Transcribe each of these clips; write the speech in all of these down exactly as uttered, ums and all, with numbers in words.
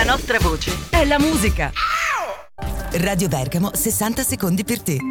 nostra voce è la musica. Radio Bergamo, sessanta secondi per te.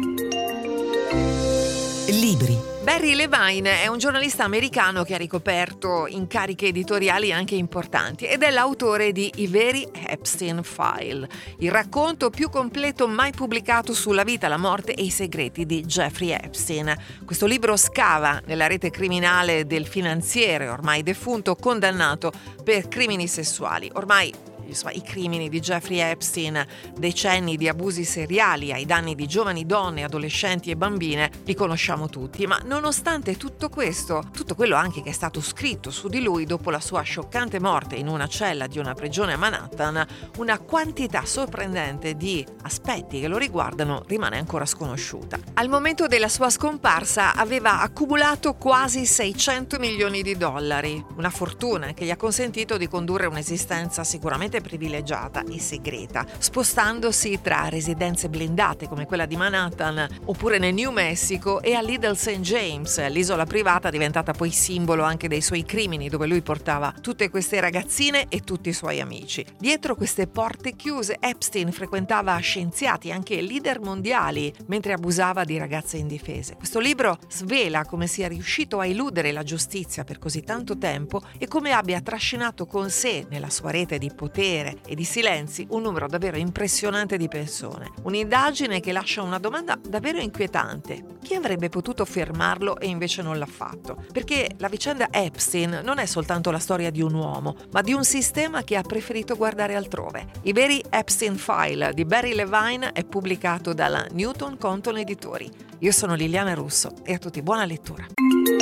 Libri. Barry Levine è un giornalista americano che ha ricoperto incarichi editoriali anche importanti ed è l'autore di I veri Epstein File, il racconto più completo mai pubblicato sulla vita, la morte e i segreti di Jeffrey Epstein. Questo libro scava nella rete criminale del finanziere ormai defunto condannato per crimini sessuali. Ormai Insomma, i crimini di Jeffrey Epstein, decenni di abusi seriali ai danni di giovani donne, adolescenti e bambine, li conosciamo tutti, ma nonostante tutto questo, tutto quello anche che è stato scritto su di lui dopo la sua scioccante morte in una cella di una prigione a Manhattan, una quantità sorprendente di aspetti che lo riguardano rimane ancora sconosciuta. Al momento della sua scomparsa aveva accumulato quasi seicento milioni di dollari, una fortuna che gli ha consentito di condurre un'esistenza sicuramente privilegiata e segreta, spostandosi tra residenze blindate come quella di Manhattan oppure nel New Mexico e a Little Saint James, l'isola privata diventata poi simbolo anche dei suoi crimini, dove lui portava tutte queste ragazzine e tutti i suoi amici. Dietro queste porte chiuse Epstein frequentava scienziati, anche leader mondiali, mentre abusava di ragazze indifese. Questo libro svela come sia riuscito a eludere la giustizia per così tanto tempo e come abbia trascinato con sé nella sua rete di potere e di silenzi un numero davvero impressionante di persone. Un'indagine che lascia una domanda davvero inquietante: chi avrebbe potuto fermarlo e invece non l'ha fatto? Perché la vicenda Epstein non è soltanto la storia di un uomo, ma di un sistema che ha preferito guardare altrove. I veri Epstein File di Barry Levine è pubblicato dalla Newton Compton Editori. Io sono Liliana Russo e a tutti buona lettura.